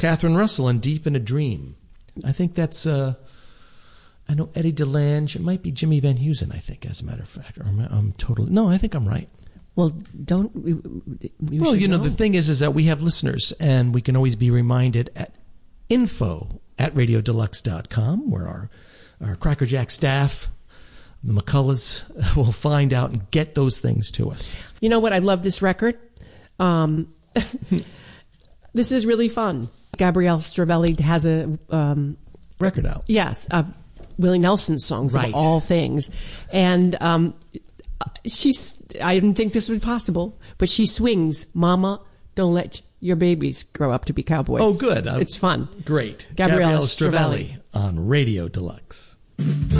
Catherine Russell and Deep in a Dream. I think that's, I know Eddie DeLange. It might be Jimmy Van Heusen, I think, as a matter of fact. Or I'm totally, no, I think I'm right. Well, don't, well, you know, the thing is that we have listeners, and we can always be reminded at info@radiodeluxe.com, where our Cracker Jack staff, the McCulloughs, will find out and get those things to us. You know what? I love this record. This is really fun. Gabrielle Stravelli has a record out. Yes, Willie Nelson songs, right, of all things. And I didn't think this was possible, but she swings, "Mama, don't let your babies grow up to be cowboys." Oh, good. It's fun. Great. Gabrielle Stravelli on Radio Deluxe.